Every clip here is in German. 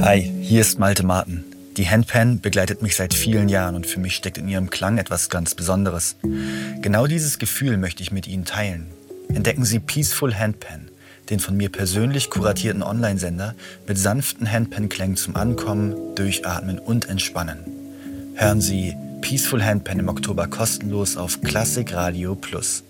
Hi, hier ist Malte Martin. Die Handpan begleitet mich seit vielen Jahren und für mich steckt in ihrem Klang etwas ganz Besonderes. Genau dieses Gefühl möchte ich mit Ihnen teilen. Entdecken Sie Peaceful Handpan, den von mir persönlich kuratierten Online-Sender mit sanften Handpan-Klängen zum Ankommen, Durchatmen und Entspannen. Hören Sie Peaceful Handpan im Oktober kostenlos auf Klassik Radio Plus.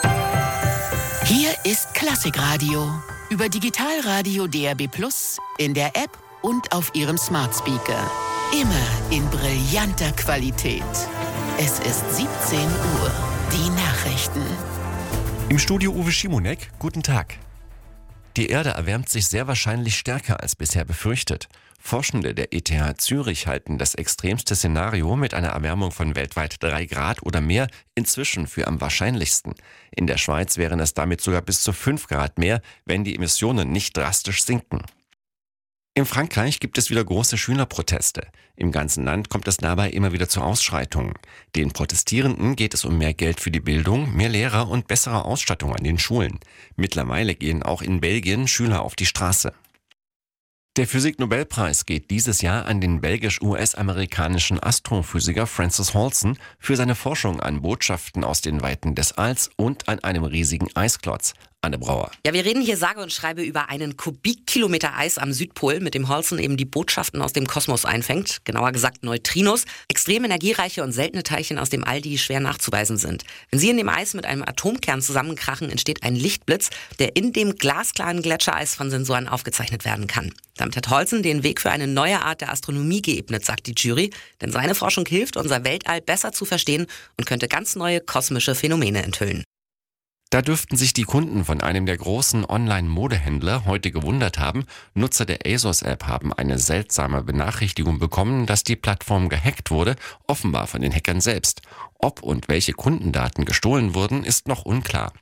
Hier ist Klassikradio über Digitalradio DAB+, in der App und auf Ihrem Smart Speaker. Immer in brillanter Qualität. Es ist 17 Uhr. Die Nachrichten. Im Studio Uwe Schimonek, guten Tag. Die Erde erwärmt sich sehr wahrscheinlich stärker als bisher befürchtet. Forschende der ETH Zürich halten das extremste Szenario mit einer Erwärmung von weltweit 3 Grad oder mehr inzwischen für am wahrscheinlichsten. In der Schweiz wären es damit sogar bis zu 5 Grad mehr, wenn die Emissionen nicht drastisch sinken. In Frankreich gibt es wieder große Schülerproteste. Im ganzen Land kommt es dabei immer wieder zu Ausschreitungen. Den Protestierenden geht es um mehr Geld für die Bildung, mehr Lehrer und bessere Ausstattung an den Schulen. Mittlerweile gehen auch in Belgien Schüler auf die Straße. Der Physik-Nobelpreis geht dieses Jahr an den belgisch-US-amerikanischen Astrophysiker Francis Halson für seine Forschung an Botschaften aus den Weiten des Alls und an einem riesigen Eisklotz. Anne Brauer. Ja, wir reden hier sage und schreibe über einen Kubikkilometer Eis am Südpol, mit dem Halson eben die Botschaften aus dem Kosmos einfängt. Genauer gesagt Neutrinos, extrem energiereiche und seltene Teilchen aus dem All, die schwer nachzuweisen sind. Wenn sie in dem Eis mit einem Atomkern zusammenkrachen, entsteht ein Lichtblitz, der in dem glasklaren Gletschereis von Sensoren aufgezeichnet werden kann. Damit hat Halson den Weg für eine neue Art der Astronomie geebnet, sagt die Jury, denn seine Forschung hilft, unser Weltall besser zu verstehen und könnte ganz neue kosmische Phänomene enthüllen. Da dürften sich die Kunden von einem der großen Online-Modehändler heute gewundert haben. Nutzer der ASOS-App haben eine seltsame Benachrichtigung bekommen, dass die Plattform gehackt wurde, offenbar von den Hackern selbst. Ob und welche Kundendaten gestohlen wurden, ist noch unklar.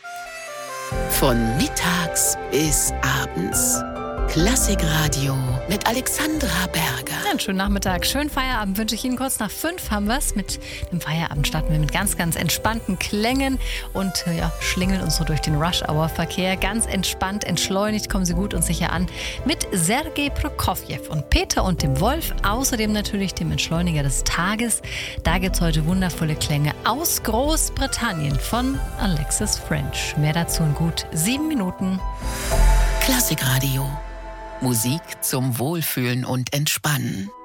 Von mittags bis abends. Klassikradio mit Alexandra Berger. Einen schönen Nachmittag, schönen Feierabend wünsche ich Ihnen. Kurz nach 5 haben wir es. Mit dem Feierabend starten wir mit ganz, ganz entspannten Klängen und schlingeln uns so durch den Rush-Hour-Verkehr. Ganz entspannt, entschleunigt, kommen Sie gut und sicher an mit Sergei Prokofjew und Peter und dem Wolf. Außerdem natürlich dem Entschleuniger des Tages. Da gibt es heute wundervolle Klänge aus Großbritannien von Alexis French. Mehr dazu in gut 7 Minuten. Klassikradio. Musik zum Wohlfühlen und Entspannen.